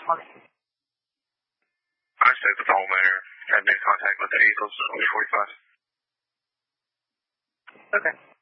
I stayed with the homeowner. Had been in contact with the Eagles on 45. Okay.